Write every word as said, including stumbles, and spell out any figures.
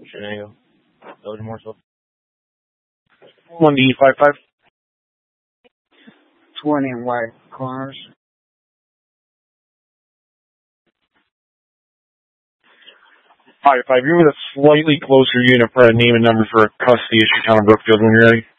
Shenango. Belgium Morsel. one D five five. twenty white cars. five five, you're with a slightly closer unit for a name and number for a custody issue town of Brookfield when you're ready.